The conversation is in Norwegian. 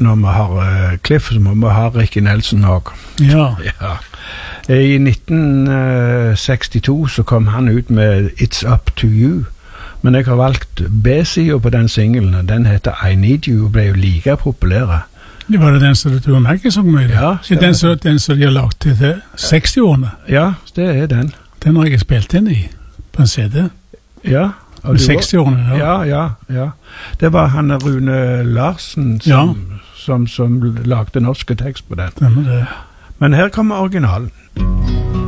når vi har Cliff, så må vi ha Ricky Nelson også. Ja. Ja. I 1962 så kom han ut med It's Up To You, men jeg har valgt B-siden på den singlen, og den heter I Need You, og ble jo like populære. Det var det den som du tror Maggie sang med? Ja. Den som de har lagt til 60-årene? Ja, det er den. Den har jeg spilt inn i, på en CD. Ja. Med 60-årene, ja. Det var han Rune Larsen som lagde norske tekst på den. Det. Men her kommer originalen.